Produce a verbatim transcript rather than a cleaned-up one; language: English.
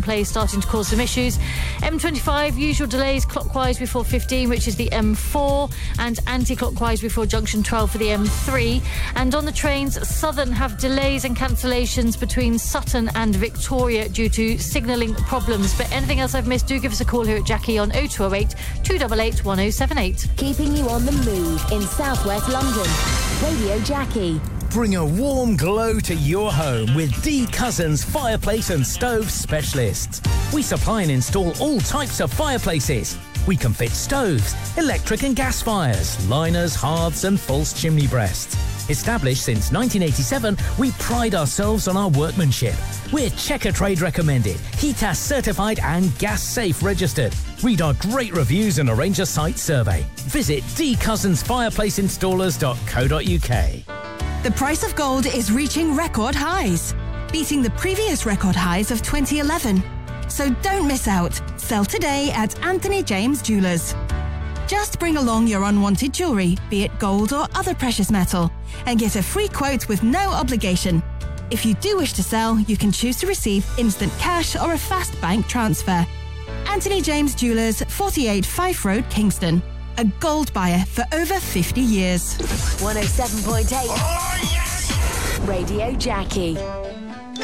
Play starting to cause some issues. M twenty-five, usual delays clockwise before fifteen, which is the M four, and anti-clockwise before junction twelve for the M three. And on the trains, Southern have delays and cancellations between Sutton and Victoria due to signalling problems. But anything else I've missed, do give us a call here at Jackie on oh two oh eight, two eight eight, one oh seven eight. Keeping you on the move in southwest London. Radio Jackie. Bring a warm glow to your home with D Cousins Fireplace and Stove Specialists. We supply and install all types of fireplaces. We can fit stoves, electric and gas fires, liners, hearths and false chimney breasts. Established since nineteen eighty-seven, we pride ourselves on our workmanship. We're Checker Trade recommended, HETAS certified and gas safe registered. Read our great reviews and arrange a site survey. Visit d cousins fireplace installers dot co dot u k. The price of gold is reaching record highs, beating the previous record highs of twenty eleven. So don't miss out. Sell today at Anthony James Jewelers. Just bring along your unwanted jewellery, be it gold or other precious metal, and get a free quote with no obligation. If you do wish to sell, you can choose to receive instant cash or a fast bank transfer. Anthony James Jewelers, forty-eight Fife Road, Kingston. A gold buyer for over fifty years. one oh seven point eight. Oh, yes! Radio Jackie.